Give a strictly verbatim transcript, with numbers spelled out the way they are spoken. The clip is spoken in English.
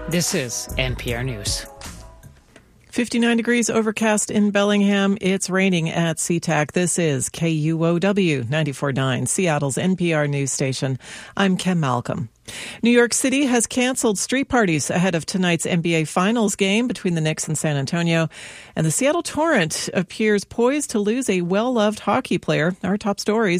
This is N P R News. fifty-nine degrees overcast in Bellingham. It's raining at SeaTac. This is K U O W ninety-four point nine, Seattle's N P R news station. I'm Kim Malcolm. New York City has canceled street parties ahead of tonight's N B A Finals game between the Knicks and San Antonio. And the Seattle Torrent appears poised to lose a well-loved hockey player. Our top stories.